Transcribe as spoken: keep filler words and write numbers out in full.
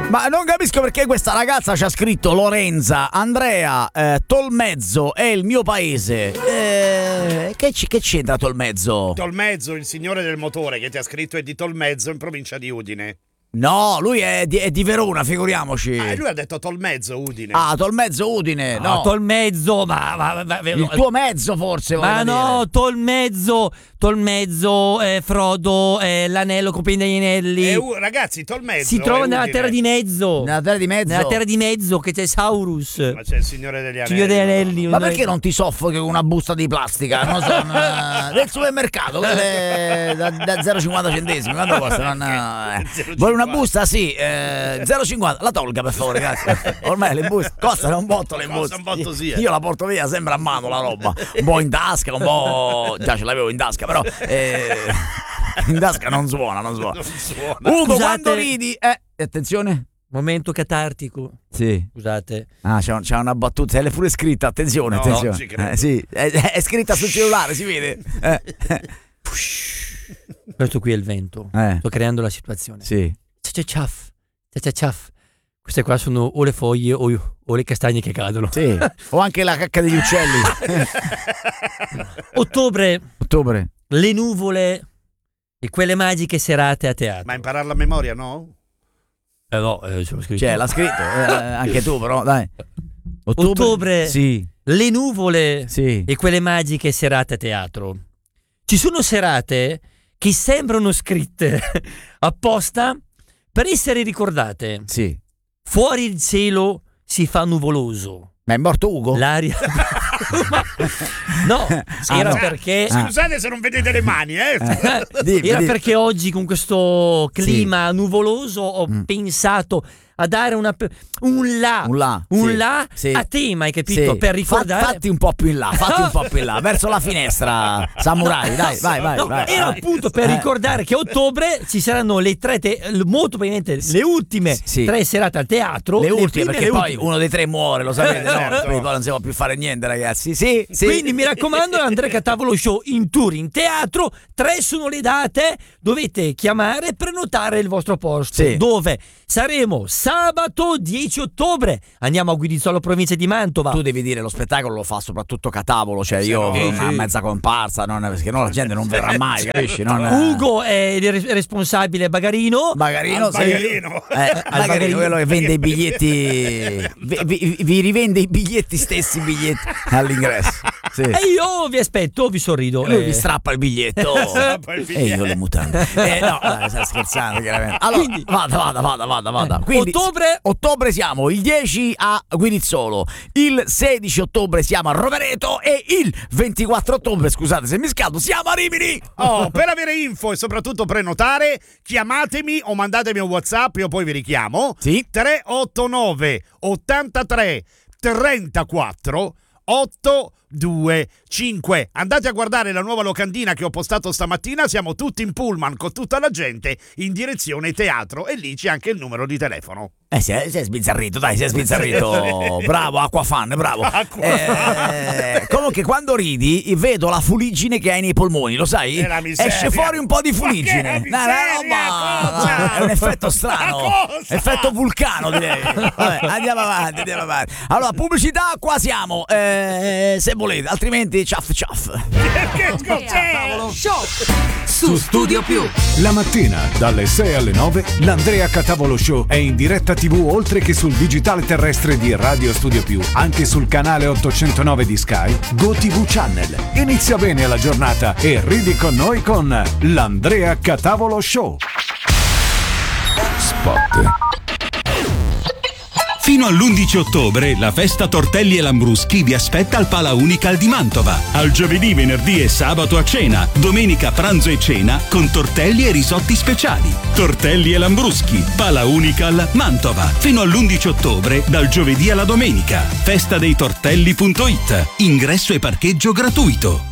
Ma non capisco perché questa ragazza ci ha scritto Lorenza, Andrea, eh, Tolmezzo è il mio paese. Eh, che, c- che c'entra Tolmezzo? Tolmezzo, il signore del motore che ti ha scritto, è di Tolmezzo in provincia di Udine. No, lui è di, è di Verona, figuriamoci. Ah, lui ha detto Tolmezzo Udine. Ah, Tolmezzo Udine. No, no. Tolmezzo, ma, ma, ma il tuo mezzo forse. Ma no, dire. Tolmezzo, Tolmezzo, eh, Frodo, eh, l'anello con degli anelli. Eh, uh, ragazzi, Tolmezzo si trova nella terra di mezzo. Nella terra di mezzo. Nella terra di mezzo che c'è Saurus. Ma c'è il signore degli anelli. Signore degli anelli. Ma perché non ti soffochi con una busta di plastica? Non so, una, del supermercato, quelle da, da zero virgola cinquanta centesimi. Quanto costa? Non, eh. Vuoi una busta? Sì. Eh, zero virgola cinquanta, la tolga per favore, grazie. Ormai le buste costano un botto, le buste. Un botto, sì, eh. Io la porto via sempre a mano la roba, un po' in tasca, un po'. Già ce l'avevo in tasca, però eh, in tasca non suona, non suona. Non suona. Ugo, Scusate. quando ridi, eh, attenzione. Momento catartico. Sì. Scusate. Ah, c'è, c'è una battuta, è pure scritta, attenzione, No, attenzione. non ci credo. Eh, sì, è, è scritta sul cellulare, si vede. Eh. Questo qui è il vento. Eh. Sto creando la situazione. Sì. C'è ciaff. C'è ciaff. Queste qua sono o le foglie o, o le castagne che cadono. Sì. O anche la cacca degli uccelli. Ottobre. Ottobre. Le nuvole e quelle magiche serate a teatro. Ma impararla a memoria, no? Eh no, eh, ce l'ho scritto. Cioè, l'ha scritto, eh, anche tu però, dai. Ottobre. Ottobre. Sì. Le nuvole Sì. e quelle magiche serate a teatro. Ci sono serate che sembrano scritte apposta per essere ricordate. Sì. Fuori il cielo si fa nuvoloso. Ma è morto Ugo? L'aria. No, Ah, era no. perché. Ah. Scusate se non vedete le mani, eh. Eh, dimmi, Era dimmi. perché oggi con questo clima nuvoloso ho Mm. pensato a dare una, un là, Un là, un sì, là sì. a tema, hai capito? Sì. Per ricordare. Fa- fatti un po' più in là, fatti un po' più in là, verso la finestra, samurai, dai, vai, vai, No, vai. era vai. appunto per Eh. ricordare che a ottobre ci saranno le tre, te- molto probabilmente le ultime Sì. tre serate al teatro. Le ultime, prime e perché le poi ultime. uno dei tre muore, lo sapete, no? Certo. Quindi poi non si può più fare niente, ragazzi. Sì, sì. Quindi mi raccomando, Andrea Catavolo Show in tour in teatro. Tre sono le date, dovete chiamare e prenotare il vostro posto. Sì. Dove saremo sabato dieci ottobre. Andiamo a Guidizzolo, provincia di Mantova. Tu devi dire, lo spettacolo lo fa soprattutto Catavolo, cioè Sì, io no, una sì. mezza comparsa, non, perché no la gente non verrà mai, capisci? Non, Ugo è il res- responsabile Bagarino. Bagarino, Al sì. Bagarino. Eh, al Bagarino. Bagarino, quello che vende i biglietti, vi, vi- vi rivende i biglietti stessi biglietti all'ingresso. Sì. E io vi aspetto, vi sorrido. Lui eh. vi strappa il biglietto Strappa il e biglietto. io le mutande. Eh, no, dai, stai scherzando chiaramente. Allora, Quindi- vada, vada, vada, vada, vada. Quindi, Ottobre- ottobre siamo il dieci a Guinizzolo, il sedici ottobre siamo a Rovereto e il ventiquattro ottobre, scusate se mi scaldo, siamo a Rimini. Oh, per avere info e soprattutto prenotare, chiamatemi o mandatemi un WhatsApp, io poi vi richiamo. Sì. tre otto nove ottantatré trentaquattro ottocentoventicinque. Andate a guardare la nuova locandina che ho postato stamattina, siamo tutti in pullman con tutta la gente in direzione teatro e lì c'è anche il numero di telefono. Eh, si è, si è sbizzarrito, dai, si è sbizzarrito. Bravo, Acquafan, bravo. Eh, comunque, quando ridi, vedo la fuliggine che hai nei polmoni, lo sai? È la miseria. Esce fuori un po' di Ma che fuliggine. miseria, No, no, cosa? ma- è un effetto strano. Ma cosa? Effetto vulcano, direi. Vabbè, andiamo avanti, andiamo avanti. Allora, pubblicità, qua siamo. Eh, se volete, altrimenti, ciaff ciaff. Che cos'è? Su Studio Più. La mattina dalle sei alle nove l'Andrea Catavolo Show è in diretta tivù oltre che sul digitale terrestre di Radio Studio Più, anche sul canale ottocentonove di Sky, GoTV Channel. Inizia bene la giornata e ridi con noi con l'Andrea Catavolo Show. Spot. Fino all'undici ottobre la festa Tortelli e Lambruschi vi aspetta al Pala Unical di Mantova. Al giovedì, venerdì e sabato a cena, domenica pranzo e cena con tortelli e risotti speciali. Tortelli e Lambruschi, Pala Unical, Mantova. Fino all'undici ottobre, dal giovedì alla domenica. Festa dei tortelli punto it. Ingresso e parcheggio gratuito.